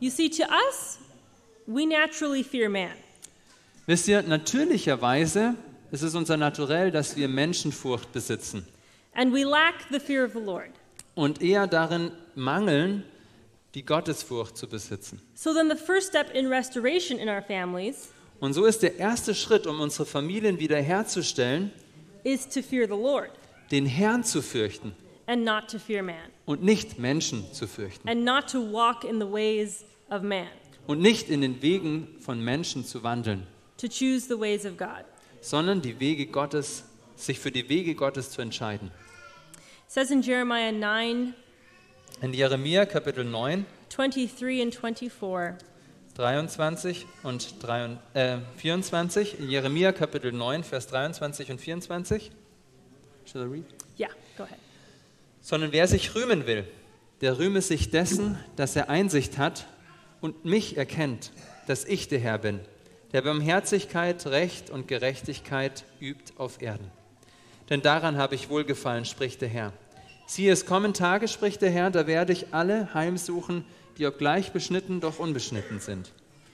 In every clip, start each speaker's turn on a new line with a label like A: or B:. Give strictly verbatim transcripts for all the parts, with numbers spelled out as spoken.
A: You see, to us, we naturally fear man.
B: Wisst ihr, natürlicherweise ist es unser Naturell, dass wir Menschenfurcht besitzen
A: And we lack the fear of the Lord.
B: und eher darin mangeln, die Gottesfurcht zu besitzen.
A: So then the first step in restoration in our families
B: Und so ist der erste Schritt, um unsere Familien wiederherzustellen,
A: is to fear the Lord
B: den Herrn zu fürchten
A: and not to fear man,
B: und nicht Menschen zu fürchten
A: and not to walk in the ways of man,
B: und nicht in den Wegen von Menschen zu wandeln,
A: to choose the ways of God.
B: sondern die Wege Gottes, sich für die Wege Gottes zu entscheiden.
A: It says in Jeremiah nine,
B: In Jeremia Kapitel neun,
A: twenty-three and twenty-four,
B: dreiundzwanzig und drei, äh, vierundzwanzig, in Jeremia Kapitel neun, Vers dreiundzwanzig und vierundzwanzig. Shall I read?
A: yeah, go ahead.
B: Sondern wer sich rühmen will, der rühme sich dessen, dass er Einsicht hat und mich erkennt, dass ich der Herr bin, der Barmherzigkeit, Recht und Gerechtigkeit übt auf Erden. Denn daran habe ich Wohlgefallen, spricht der Herr. Siehe, es kommen Tage, spricht der Herr, da werde ich alle heimsuchen, die obgleich beschnitten, doch unbeschnitten sind.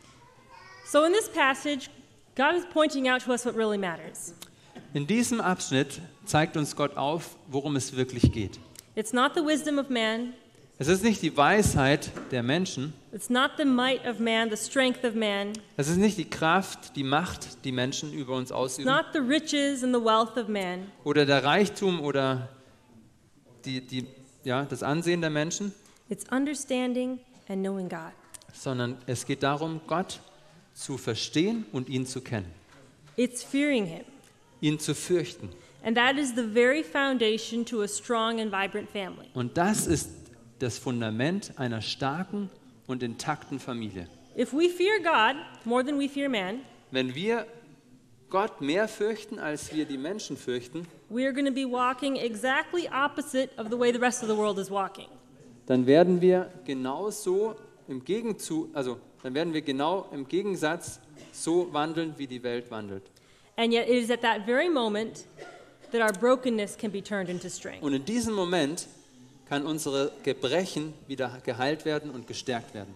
A: So in this passage, God is pointing out to us what really matters.
B: In diesem Abschnitt zeigt uns Gott auf, worum es wirklich geht.
A: It's not the wisdom of man.
B: Es ist nicht die Weisheit der Menschen,
A: It's not the might of man, the strength of man.
B: es ist nicht die Kraft, die Macht, die Menschen über uns
A: It's
B: ausüben,
A: not the riches and the wealth of man.
B: oder der Reichtum oder die, die, ja, das Ansehen der Menschen,
A: It's understanding and knowing God.
B: sondern es geht darum, Gott zu verstehen und ihn zu kennen,
A: It's fearing him.
B: ihn zu fürchten.
A: And that is the very foundation to a strong and vibrant family.
B: Und das ist das Fundament einer starken und intakten Familie.
A: If we fear God more than we fear man,
B: Wenn wir Gott mehr fürchten, als wir die Menschen fürchten,
A: we are going to be walking exactly opposite of the way the rest of the world is walking.
B: dann werden wir genauso im Gegenzug, also dann werden wir genau im Gegensatz so wandeln, wie die Welt wandelt.
A: And yet it is at that very moment that our brokenness can be turned into strength.
B: Und in diesem Moment kann unsere Gebrechen wieder geheilt werden und gestärkt werden.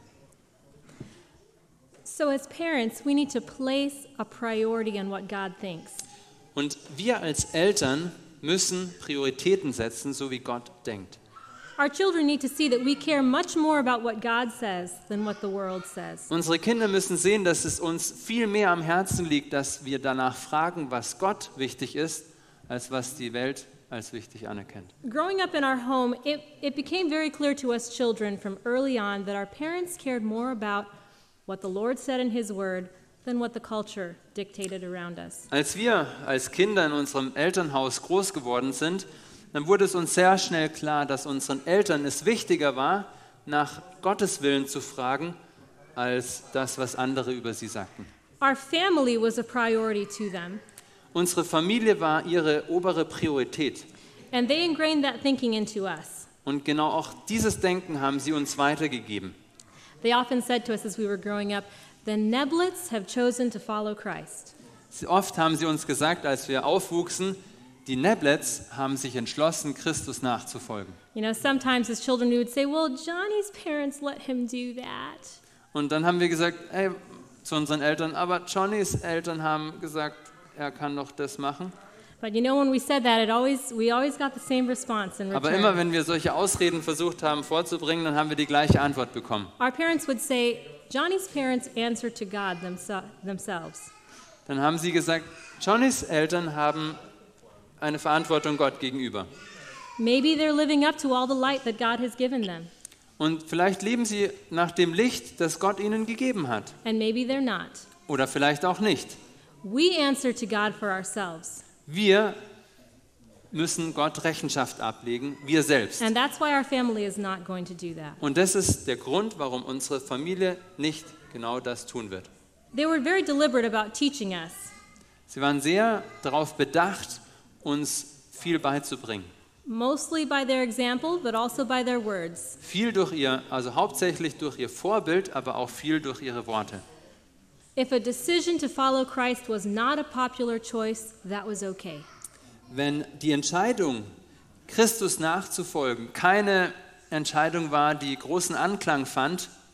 C: So as parents, we need to place a priority on what God thinks.
B: Und wir als Eltern müssen Prioritäten setzen, so wie Gott denkt.
C: Our children need to see that we care much more about what God says than what the world says.
B: Unsere Kinder müssen sehen, dass es uns viel mehr am Herzen liegt, dass wir danach fragen, was Gott wichtig ist, als was die Welt als wichtig anerkennt.
C: Growing up in our home, it, it became very clear to us children from early on that our parents cared more about what the Lord said in His Word than what the culture dictated around us.
B: Als wir als Kinder in unserem Elternhaus groß geworden sind, dann wurde es uns sehr schnell klar, dass unseren Eltern es wichtiger war, nach Gottes Willen zu fragen, als das, was andere über sie sagten.
C: Our family was a priority to them,
B: Unsere Familie war ihre obere Priorität.
C: and they ingrained that thinking into us.
B: Und genau auch dieses Denken haben sie uns weitergegeben.
C: They often said to us as we were growing up, the Neblets have chosen to follow Christ.
B: Oft haben sie uns gesagt, als wir aufwuchsen, die Neblets haben sich entschlossen, Christus nachzufolgen.
C: You know, sometimes as children we would say, well, Johnny's parents let him do that.
B: Und dann haben wir gesagt, ey, zu unseren Eltern, aber Johnnys Eltern haben gesagt, er kann doch das machen.
C: But you know, when we said that, it always we always got the same response in
B: Aber
C: return.
B: immer wenn wir solche Ausreden versucht haben vorzubringen, dann haben wir die gleiche Antwort bekommen.
C: Our parents would say, Johnny's parents answer to God themse- themselves.
B: Dann haben sie gesagt, Johnnys Eltern haben eine Verantwortung Gott gegenüber.
C: Maybe they're living up to all the light that God has given them,
B: Und vielleicht leben sie nach dem Licht, das Gott ihnen gegeben hat.
C: and maybe they're not.
B: Oder vielleicht auch nicht.
C: We answer to God for ourselves,
B: Wir müssen Gott Rechenschaft ablegen, wir selbst.
C: and that's why our family is not going to do that.
B: Und das ist der Grund, warum unsere Familie nicht genau das tun wird.
C: They were very deliberate about teaching us.
B: Sie waren sehr darauf bedacht, uns viel beizubringen.
C: Mostly by their example, but also by their words.
B: Viel durch ihr, also hauptsächlich durch ihr Vorbild, aber auch viel durch ihre Worte.
C: If a decision to follow Christ was not a popular choice, that was okay.
B: Wenn die Entscheidung, Christus nachzufolgen, keine Entscheidung war, die großen Anklang fand,